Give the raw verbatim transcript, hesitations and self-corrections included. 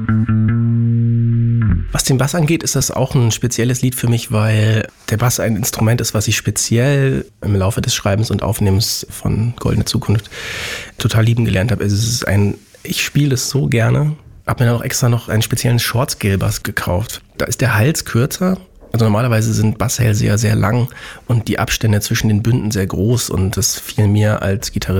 Was den Bass angeht, ist das auch ein spezielles Lied für mich, weil der Bass ein Instrument ist, was ich speziell im Laufe des Schreibens und Aufnehmens von Goldene Zukunft total lieben gelernt habe. Also es ist ein, ich spiele es so gerne, habe mir dann auch extra noch einen speziellen Short-Scale-Bass gekauft. Da ist der Hals kürzer. Also normalerweise sind Basshälse ja sehr lang und die Abstände zwischen den Bünden sehr groß und das fiel mir als Gitarrist